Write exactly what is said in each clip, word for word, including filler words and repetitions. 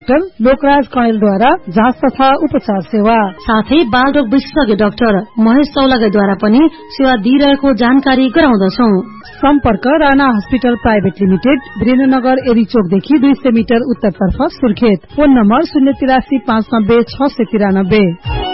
लोकराज कणेलद्वारा जाँच तथा उपचार सेवा, साथै बालरोग विशेषज्ञ डाक्टर महेश चौलागाईद्वारा पनि सेवा दिइरहेको जानकारी गराउँदछौ। सम्पर्क Rana hospital private limited, Birendranagar एरीचोकदेखि दुई सय मिटर उत्तरतर्फ सुर्खेत। फोन नम्बर शून्य तिरासी पाँच नब्बे छ सय तिरानब्बे।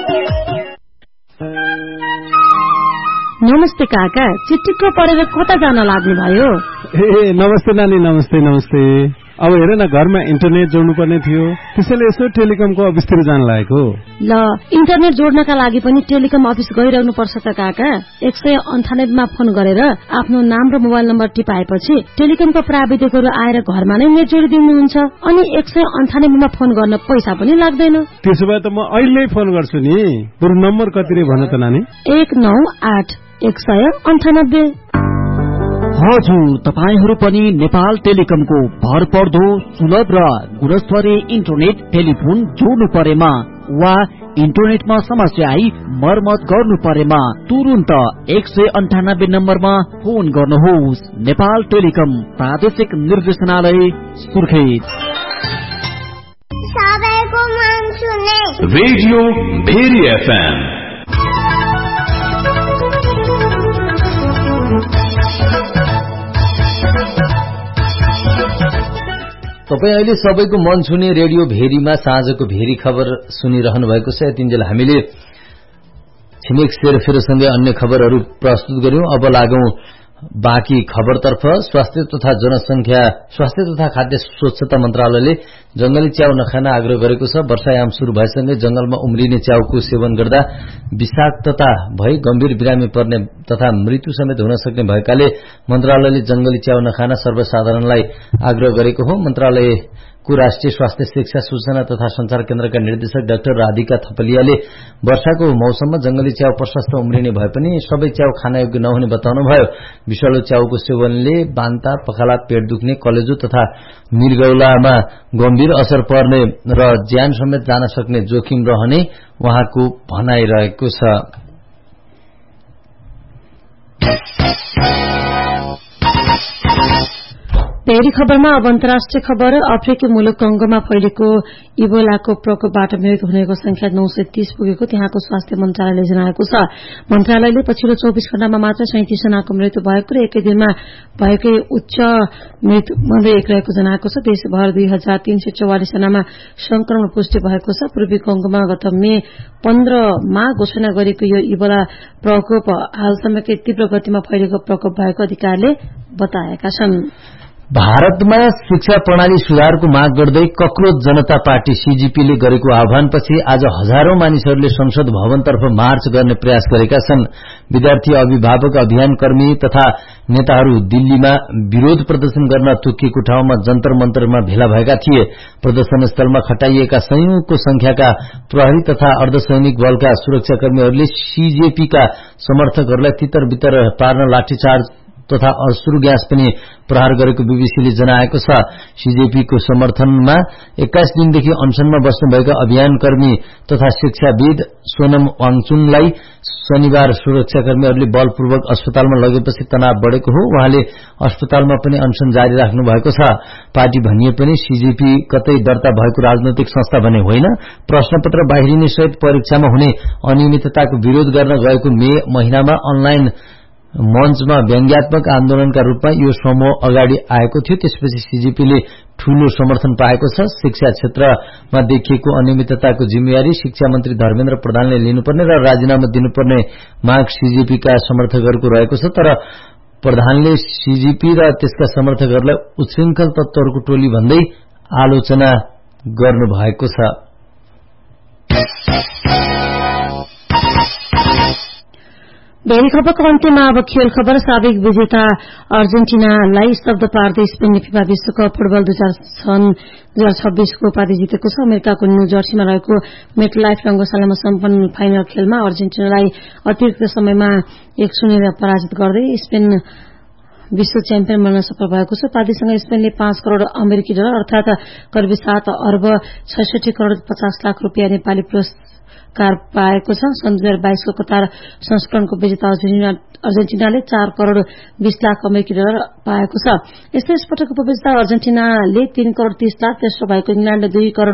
नमस्ते काका, चिटिक्क परेर कता जान लाग्नुभयो? ए नमस्ते नानी, नमस्ते नमस्ते। अब हेर न, घरमा इन्टरनेट जोड्नु पर्ने थियो, त्यसैले यसो टेलिकमको अफिसतिर जान लागेको। ल, इन्टरनेट जोड्नका लागि पनि टेलिकम अफिस गइरहनु पर्छ त काका। एक सय अन्ठानब्बेमा फोन गरेर आफ्नो नाम र मोबाइल नम्बर टिपाएपछि टेलिकमका प्राविधिकहरू आएर घरमा नै नेट जोडिदिनुहुन्छ। अनि एक सय अन्ठानब्बेमा फोन गर्न पैसा पनि लाग्दैन। त्यसो भए त म अहिले फोन गर्छु नि। बरु नम्बर कति रे भन त नानी? एक नौ आठ एक सय अन्ठानब्बे। हजुर, तपाईहरू पनि नेपाल टेलिकमको भरपर्दो सुलभ र गुणस्तरीय इन्टरनेट टेलिफोन जोड्नु परेमा वा इन्टरनेटमा समस्या आई मर्मत गर्नु परेमा तुरुन्त एक सय अन्ठानब्बे नम्बरमा फोन गर्नुहोस्। नेपाल टेलिकम प्रादेशिक निर्देशनालय सुर्खेत। सबैको मन सुने रेडियो भेरी एफएम। तपाईँ अहिले सबैको मन छुने रेडियो भेरीमा साँझको भेरी खबर सुनिरहनु भएको छ। यतिन्जेल हामीले छिमेक सेरफेरसँगै अन्य खबरहरू प्रस्तुत गर्यौं। अब लागौं बाँकी खबरतर्फ। स्वास्थ्य तथा जनसंख्या स्वास्थ्य तथा खाद्य स्वच्छता मन्त्रालयले जंगली च्याउ नखान आग्रह गरेको छ। वर्षायाम शुरू भएसँगै जंगलमा उम्रिने च्याउको सेवन गर्दा विषाक्तता भई गम्भीर बिरामी पर्ने तथा मृत्यु समेत हुन सक्ने भएकाले मन्त्रालयले जंगली च्याउ नखान सर्वसाधारणलाई आग्रह गरेको हो। मन्त्रालयको राष्ट्रिय स्वास्थ्य शिक्षा सूचना तथा संचार केन्द्रका निर्देशक डाक्टर राधिका थपलियाले वर्षाको मौसममा जंगली च्याउ प्रशस्त उम्रिने भए पनि सबै च्याउ खान योग्य नहुने बताउनुभयो। विषालु च्याउको सेवनले बान्ता, पखाला, पेट दुख्ने, कलेजो तथा मृगौलामा गम्भीर असर पर्ने र ज्यान समेत जान सक्ने जोखिम रहने उहाँको भनाइरहेको छ। भेरी खबरमा अब अन्तर्राष्ट्रिय खबर। अफ्रिकी मुलुक कंगोमा फैलेको इबोलाको प्रकोपबाट मृत्यु हुनेको संख्या नौ सय तीस पुगेको त्यहाँको स्वास्थ्य मन्त्रालयले जनाएको छ। मन्त्रालयले पछिल्लो चौबिस घण्टामा मात्र सैंतीस जनाको मृत्यु भएको र एकै दिनमा भएकै उच्च मृत्यु मध्ये एक रहेको जनाएको छ। देशभर दुई हजार तीन सय चौवालिस जनामा संक्रमण पुष्टि भएको छ। पूर्वी कंगोमा गत मे पन्ध्रमा घोषणा गरेको यो इबोला प्रकोप हालसम्मकै तीव्र गतिमा फैलेको प्रकोप भएको अधिकारीले बताएका छन्। भारतमा शिक्षा प्रणाली सुधारको माग गर्दै कक्रोच जनता पार्टी सीजीपीले गरेको आह्वानपछि आज हजारौं मानिसहरूले संसद भवनतर्फ मार्च गर्ने प्रयास गरेका छन्। विद्यार्थी, अभिभावक, अभियानकर्मी तथा नेताहरू दिल्लीमा विरोध प्रदर्शन गर्न तोकिएको ठाउँमा जन्तर मन्तरमा भेला भएका थिए। प्रदर्शन स्थलमा खटाइएका सयौंको संख्याका प्रहरी तथा अर्धसैनिक बलका सुरक्षाकर्मीहरूले सीजेपीका समर्थकहरूलाई तितर बितर पार्न लाठीचार्ज तथा अश्रु ग्यास पनि प्रहार गरेको बीबीसीले जनाएको छ। सीजेपीको समर्थनमा एक्काइस दिनदेखि अनसनमा बस्नुभएका अभियानकर्मी तथा शिक्षाविद सोनम वाङचुङलाई शनिबार सुरक्षाकर्मीहरूले बलपूर्वक अस्पतालमा लगेपछि तनाव बढ़ेको हो। उहाँले अस्पतालमा पनि अनसन जारी राख्नु भएको छ। पार्टी भनिए पनि सीजेपी कतै दर्ता भएको राजनैतिक संस्था भने होइन। प्रश्नपत्र बाहिरिने सहित परीक्षामा हुने अनियमितताको विरोध गर्न गएको मे महिनामा अनलाइन मञ्चमा व्यङ्ग्यात्मक आन्दोलनका रूपमा यो समूह अगाडि आएको थियो। त्यसपछि सीजेपीले ठूलो समर्थन पाएको छ। शिक्षा क्षेत्रमा देखिएको अनियमितताको जिम्मेवारी शिक्षा मन्त्री धर्मेन्द्र प्रधानले लिनुपर्ने र राजीनामा दिनुपर्ने माग सीजेपीका समर्थकहरूको रहेको छ। तर प्रधानले सीजेपी र त्यसका समर्थकहरूलाई उच्छृंखल तत्वहरूको टोली भन्दै आलोचना गर्नुभएको छ। भेरी खबरको अन्त्यमा अब खेल खबर। साबिक विजेता अर्जेन्टिनालाई स्तब्ध पार्दै स्पेनले फिफा विश्वकप फुटबल दुई हजार छब्बीसको उपाधि जितेको छ। अमेरिकाको न्यू जर्सीमा रहेको मेटलाइफ रंगशालामा सम्पन्न फाइनल खेलमा अर्जेन्टिनालाई अतिरिक्त समयमा एक शून्य पराजित गर्दै स्पेन विश्व च्याम्पियन बन्न सफल भएको छ। उपाधिसँग स्पेनले पाँच करोड़ अमेरिकी डलर अर्थात करिब सात अर्ब छैसठी करोड़ पचास लाख रूपियाँ नेपाली पुरस्कार पाएको छ। सन् दुई हजार बाइसको कतार संस्करणको विजेता अर्जेन्टिनाले चार करोड़ बीस लाख अमेरिकी डलर पाएको छ। यस्तै यसपटक उपविजेता अर्जेन्टिनाले तीन करोड़ तीस लाख, तेस्रो भएको इंग्ल्याण्डले दुई करोड़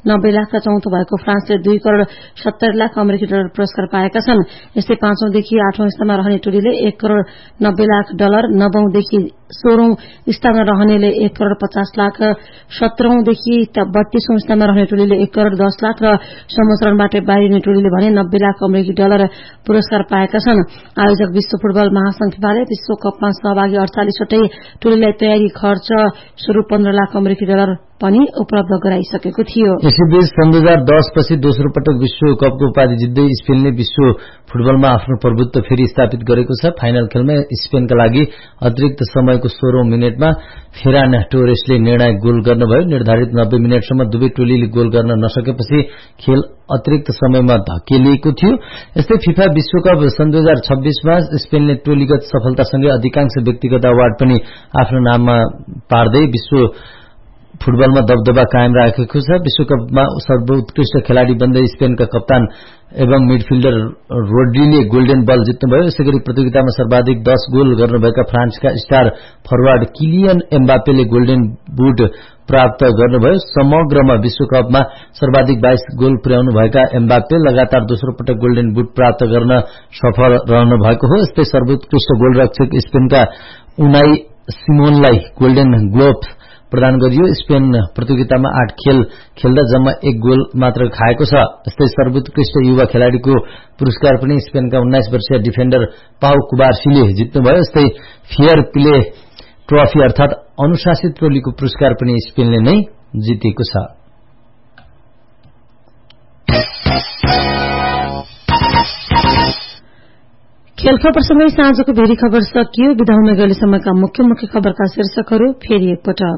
नब्बे लाख र चौथो भएको फ्रान्सले दुई करोड़ सत्तरी लाख अमेरिकी डलर पुरस्कार पाएका छन्। यस्तै पाँचौंदेखि आठौं स्थानमा रहने टोलीले एक करोड़ नब्बे लाख डलर, नवौंदेखि सोह्रौं स्थानमा रहनेले एक करोड़ पचास लाख, सत्रौंदेखि बत्तीसौं स्थानमा रहने टोलीले एक करोड़ दस लाख र संवचरणबाट बाहिरिने टोलीले भने नब्बे लाख अमेरिकी डलर पुरस्कार पाएका छन्। आयोजक विश्व फुटबल महासंघ फिफाले विश्वकपमा सहभागी अड़चालीसवटै टोलीलाई तयारी खर्च स्वरूप पन्ध्र लाख अमेरिकी डलर पनि उपलब्ध गराइसकेको थियो। यसैबीच सन् दुई हजार दस पछि दोस्रो पटक विश्वकपको उपाधि जित्दै स्पेनले विश्व फुटबलमा आफ्नो प्रभुत्व फेरि स्थापित गरेको छ। फाइनल खेलमा स्पेनका लागि अतिरिक्त समयको सोह्रौं मिनटमा फेरान टोरेसले निर्णायक गोल गर्नुभयो। निर्धारित नब्बे मिनटसम्म दुवै टोलीले गोल गर्न नसकेपछि खेल अतिरिक्त समयमा धकेलिएको थियो। यस्तै फिफा विश्वकप सन् दुई हजार छब्बीसमा स्पेनले टोलीगत सफलतासँगै अधिकांश व्यक्तिगत अवार्ड पनि आफ्नो नाममा पार्दै विश्व फुटबलमा दबदबा कायम राखेको छ। विश्वकपमा सर्वोत्कृष्ट खेलाड़ी बन्दै स्पेनका कप्तान एवं मिडफिल्डर रोड्रीले गोल्डन बल जित्नुभयो। यसैगरी प्रतियोगितामा सर्वाधिक दस गोल गर्नुभएका फ्रान्सका star forward Kylian एम्बापेले golden boot प्राप्त गर्नुभयो। समग्रमा विश्वकपमा सर्वाधिक बाइस गोल पुर्याउनुभएका एम्बापे लगातार दोस्रो पटक गोल्डन बुट प्राप्त गर्न सफल रहनु भएको हो। यस्तै सर्वोत्कृष्ट गोलरक्षक स्पेनका उनाई सिमोनलाई गोल्डन ग्लोभ प्रदान गरियो। स्पेन प्रतियोगितामा आठ खेल खेल्दा जम्मा एक गोल मात्र खाएको छ। यस्तै सर्वोत्कृष्ट युवा खेलाड़ीको पुरस्कार पनि स्पेनका उन्नाइस वर्षीय डिफेन्डर पाउ कुबार्सीले जित्नुभयो। यस्तै फेयर प्ले ट्रफी अर्थात अनुशासित टोलीको पुरस्कार पनि स्पेनले नै जितेको छ। खेल खबरसँगै साँझको भेरी खबर सकियो। बिदा हुन गएले समयका मुख्य मुख्य खबरका शीर्षकहरू फेरि एकपटक।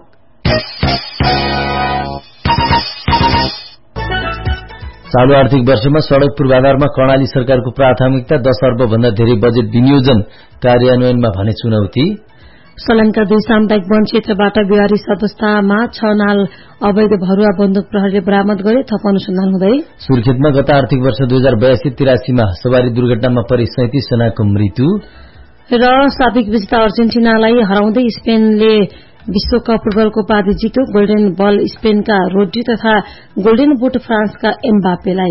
चालू आर्थिक वर्षमा सड़क पूर्वाधारमा कर्णाली सरकारको प्राथमिकता दस अर्ब भन्दा धेरै बजेट विनियोजन, कार्यान्वयनमा भने चुनौती। सलनका दुई सामुदायिक वन क्षेत्रबाट बेवारिस अवस्थामा छ नाल अवैध भरुवा बन्दुक प्रहरीले बरामद गरे। थप अनुसन्धान हुँदै सुर्खेतमा गत आर्थिक वर्ष दुई हजार बयासी तिरासीमा सवारी दुर्घटनामा परि सैंतीस जनाको मृत्यु। र साबिक विजेता अर्जेन्टिनालाई हराउँदै स्पेनले विश्वकप फुटबलको उपाधि जित्यो। गोल्डन बल स्पेनका रोड्री तथा गोल्डन बुट फ्रान्सका एम्बापेलाई।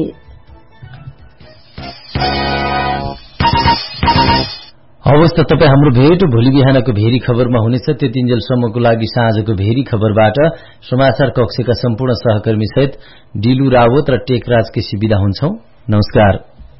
हवस् त तपाई हाम्रो भेट भोलि बिहानको भेरी खबरमा हुनेछ। त्यतिन्जेलसम्मको लागि साँझको भेरी खबरबाट समाचार कक्षका सम्पूर्ण सहकर्मी सहित डिलु रावत र टेकराज केसी बिदा हुन्छौं। नमस्कार।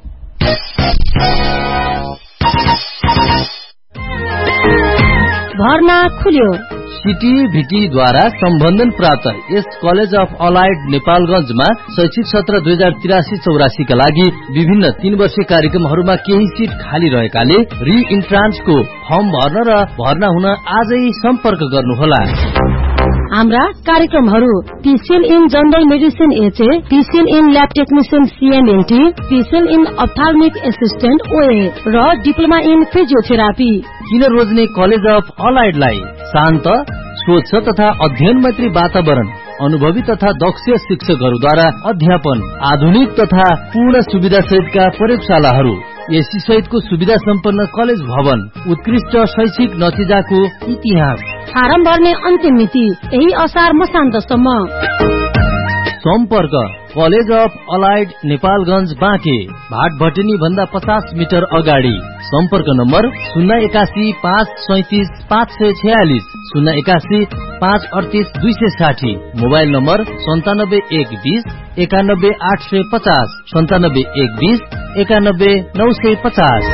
भर्ना खुल्यो। सिटी भिटीद्वारा सम्बन्धन प्राप्त यस कलेज अफ अलाइड नेपालगंजमा शैक्षिक सत्र दुई हजार तिरासी चौरासीका लागि विभिन्न तीन वर्षीय कार्यक्रमहरूमा केही सीट खाली रहेकाले रि इन्ट्रान्सको फर्म भर्न र भर्ना हुन आजै सम्पर्क गर्नुहोला। हाम्रा कार्यक्रमहरू PCL in general medicine HA, PCL in lab technician सीएनएलटी, PCL in अप्थाल्मिक assistant ओए र डिप्लोमा इन फिजियोथेरापी। किन रोज्ने कलेज अफ अलाइडलाई शान्त, स्वच्छ तथा अध्ययन मैत्री वातावरण, अनुभवी तथा दक्ष शिक्षकहरूद्वारा अध्यापन, आधुनिक तथा पूर्ण सुविधा सहितका प्रयोगशालाहरू, एसी सहितको सुविधा सम्पन्न कलेज भवन, उत्कृष्ट शैक्षिक नतिजाको इतिहास। फारम भर्ने अन्तिम मिति यही असार मसान्तसम्म। सम्पर्क college of allied Nepalganj Banke, Bhatbhateni भन्दा पचास मिटर अगाडि। सम्पर्क नम्बर शून्य एकासी पाँच सैतिस पाँच सय छयालिस, शून्य एकासी पाँच अडतिस दुई सय साठी। मोबाइल नम्बर सन्तानब्बे एक बीस एकानब्बे आठ सय पचास, सन्तानब्बे एक बीस एकानब्बे नौ सय पचास।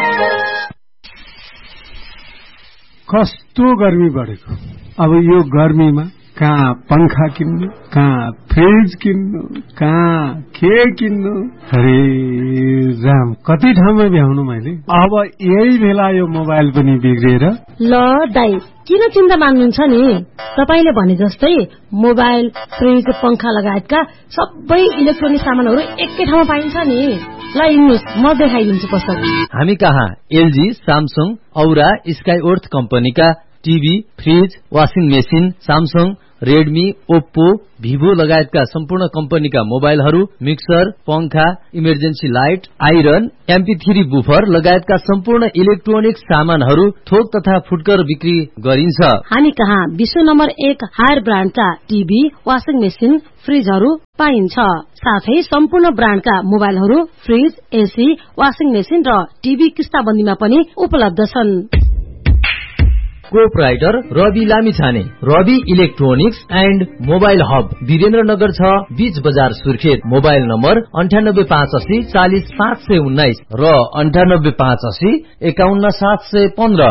कस्तो गर्मी बढेको। अब यो गर्मीमा कहाँ पंखा किन्नु, कहाँ फ्रिज किन्नु, कहाँ के किन्नु, अरे राम कति ठाउँमा भ्याउनु मैले। अब यही बेला यो मोबाइल पनि बिग्रेर। ल दाइ किन चिन्ता मान्नुहुन्छ नि, तपाईले भने जस्तै मोबाइल, फ्रिज, पंखा लगायतका सबै इलेक्ट्रोनिक सामानहरू एकै ठाउँमा पाइन्छ नि। ल हिँड्नुहोस् म देखाइदिन्छु पसल। हामी कहाँ एलजी, सामसङ, औरा, स्काई अर्थ कम्पनीका TV, fridge, washing machine, Samsung, Redmi, Oppo, Vivo लगायतका सम्पूर्ण कम्पनीका मोबाइलहरू, मिक्सर, पंखा, emergency light, iron, MP three buffer लगायतका सम्पूर्ण इलेक्ट्रोनिक सामानहरू थोक तथा फुटकर बिक्री गरिन्छ। हामी कहाँ विश्व नम्बर एक हायर ब्रान्डका टिभी, वाशिङ मेसिन, फ्रिजहरू पाइन्छ। साथै सम्पूर्ण ब्रान्डका मोबाइलहरू, फ्रिज, एसी, वाशिङ मेसिन र टिभी किस्ताबन्दीमा पनि उपलब्ध छन्। Proprietor Rabi Lamichhane, Rabi electronics and mobile hub, Birendranagar छ, बीच बजार सुर्खेत। मोबाइल नम्बर अन्ठानब्बे पाँच अस्सी चालिस पाँच सय उन्नाइस र अन्ठानब्बे पाँच अस्सी एकाउन्न सात सय पन्ध्र।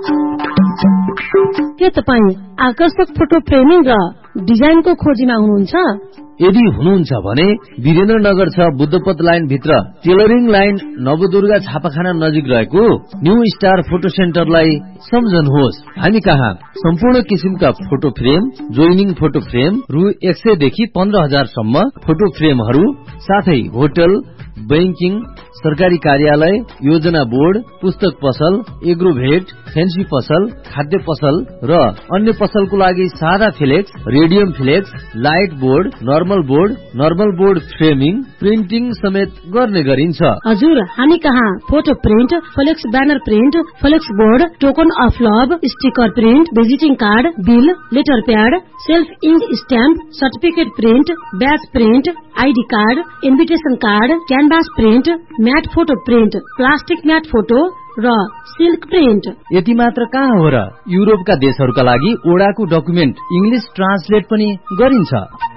के तपाईँ आकर्षक फोटो फ्रेमिङ र डिजाइनको खोजीमा हुनुहुन्छ? यदि हुनुहुन्छ भने वीरेन्द्रनगर छ, बुद्धपथ लाइन भित्र टेलरिङ लाइन नवदुर्गा छापाखाना नजिक रहेको न्यू स्टार फोटो सेन्टरलाई सम्झनुहोस्। हामी कहाँ सम्पूर्ण किसिमका photo frame, joining photo frame रु एक सय देखि पन्ध्र हजार सम्म फोटो फ्रेमहरू, साथै होटल, बैंकिङ, सरकारी कार्यालय, योजना बोर्ड, पुस्तक पसल, एग्रोभेट, फेन्सी पसल, खाद्य पसल र अन्य पसलको लागि सादा flex, radium flex, light board, normal board, normal board framing, printing समेत गर्ने गरिन्छ। हजुर, हामी कहाँ photo print, flex banner print, flex board, token of love, sticker print, visiting card, bill, letter pad, self ink stamp, certificate print, batch print, ID card, invitation card, canvas print, mat photo print, plastic mat photo र silk print. यति मात्र कहाँ हो र, युरोपका देशहरूका लागि ओडाको document English translate पनि गरिन्छ।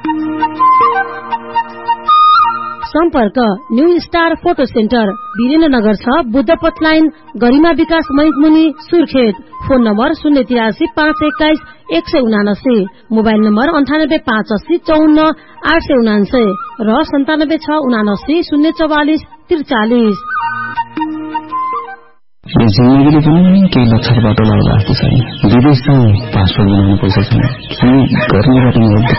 सम्पर्क new star photo centre, Birendranagar छ, बुद्धपथ लाइन, गरिमा विकास मैकमुनि सुर्खेत। फोन नम्बर शून्य तिरासी पाँच एक्काइस एक सय उनासी, मोबाइल नम्बर अन्ठानब्बे पाँच अस्सी चौन्न आठ सय उनान्सय र सन्तानब्बे छ उनासी शून्य चौवालिस त्रिचालिस। जिन्दगीले पनि केही लक्षण बाटो लाग्दा जस्तो छैन। विदेश चाहिँ पासपोर्ट बनाउनु पैसा छैन, गर्नेबाट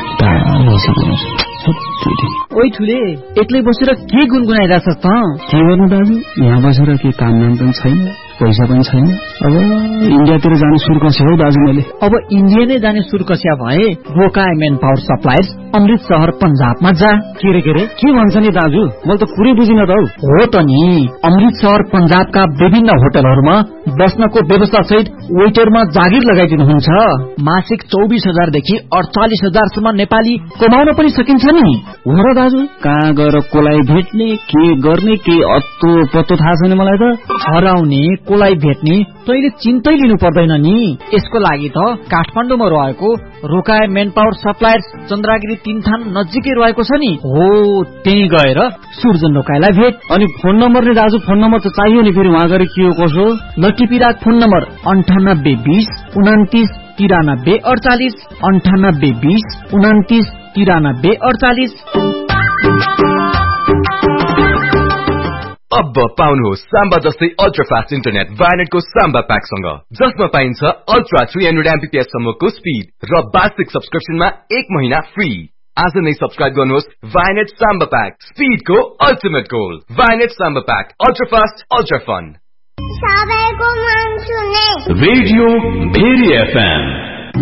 ओइ ठुले, एक्लै बसेर के गुनगुनाइरहेछ त? के गर्नु दाजु, यहाँ बसेर के काम नाम पनि छैन, पैसा पनि छैन। अब इन्डियातिर जाने सुर कस्या हो दाजु मैले। अब इन्डिया नै जाने सुर कस्या भए रोका मेन पावर सप्लायर्स अमृत शहर पंजाबमा जा। के रे के रे के भन्छ नि दाजु, मैले त पुरै बुझिन त। हो त नि, अमृत शहर पंजाबका विभिन्न होटलहरूमा बस्नको व्यवस्था सहित वेटरमा जागिर लगाइदिनुहुन्छ। मासिक चौबिस हजार देखि अडचालिस हजार सम्म नेपाली कमाउन पनि सकिन्छ नि। हो र दाजु, कहाँ गएर कोलाई भेट्ने, के गर्ने, के अत्तो पत्तो थाहा छैन मलाई त। हराउने, कोलाई भेट्ने तैले चिन्तै लिनु पर्दैन नि। यसको लागि त काठमाडौँमा रहेको रोकाए मेन पावर सप्लायर्स चन्द्रागिरी तीन थान नजिकै रहेको छ नि। हो, त्यही गएर सुर्जन रोकाएलाई भेट। अनि फोन नम्बर नि दाजु, फोन नम्बर त चाहियो नि, फेरि उहाँ गएर के हो कसो। लटिपिराक फोन नम्बर अन्ठानब्बे बीस उन्तिस तिरानब्बे अडचालिस, अन्ठानब्बे बीस उन्तिस तिरानब्बे अडचालिस। अब पाउनुहोस् साम्बा जस्तै अल्ट्रा फास्ट इन्टरनेट भाइनेटको साम्बा प्याकसँग, जसमा पाइन्छ अल्ट्रा थ्री हन्ड्रेड एमबीपीएस सम्मको स्पीड र वार्षिक सब्सक्रिप्सनमा एक महिना फ्री। आज नै सब्सक्राइब गर्नुहोस् Vianet Samba pack, स्पीडको ultimate goal. Vianet Samba pack, ultra fast, ultra fun. सबैको मन सुने रेडियो भेरी एफएम।